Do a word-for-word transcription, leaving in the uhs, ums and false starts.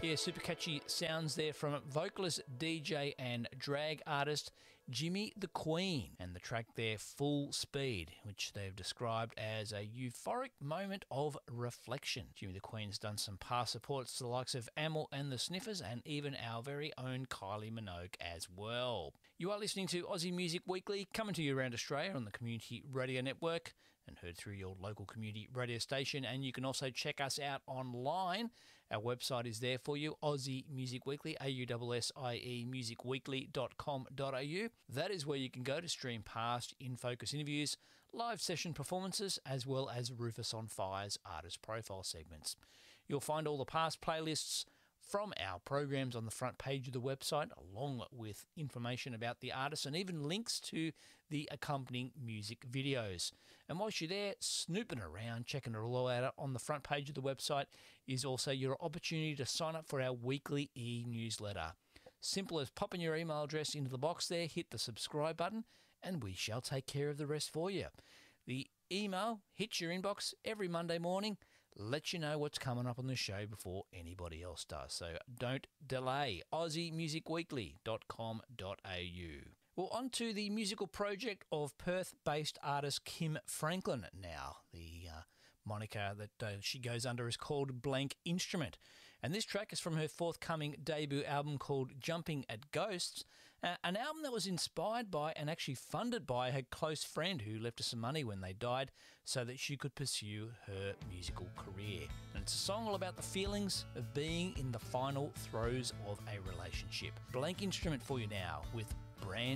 Yeah, super catchy sounds there from vocalist, D J and drag artist Jimmy the Queen, and the track there, Full Speed, which they've described as a euphoric moment of reflection. Jimmy the Queen's done some past supports to the likes of Amel and the Sniffers, and even our very own Kylie Minogue as well. You are listening to Aussie Music Weekly, coming to you around Australia on the Community Radio Network and heard through your local community radio station. And you can also check us out online. Our website is there for you, Aussie Music Weekly, A U S S I E music weekly dot com dot a u. That is where you can go to stream past In Focus interviews, live session performances, as well as Rufus on Fire's artist profile segments. You'll find all the past playlists from our programs on the front page of the website, along with information about the artists and even links to the accompanying music videos. And whilst you're there snooping around, checking it all out on the front page of the website, is also your opportunity to sign up for our weekly e-newsletter. Simple as popping your email address into the box there, hit the subscribe button, and we shall take care of the rest for you. The email hits your inbox every Monday morning, lets you know what's coming up on the show before anybody else does. So don't delay. Aussie Music Weekly dot com dot a u. Well, on to the musical project of Perth-based artist Kim Franklin now. The uh, moniker that uh, she goes under is called Blank Instrument. And this track is from her forthcoming debut album called Jumping at Ghosts, uh, an album that was inspired by and actually funded by her close friend who left her some money when they died so that she could pursue her musical career. And it's a song all about the feelings of being in the final throes of a relationship. Blank Instrument for you now with Brand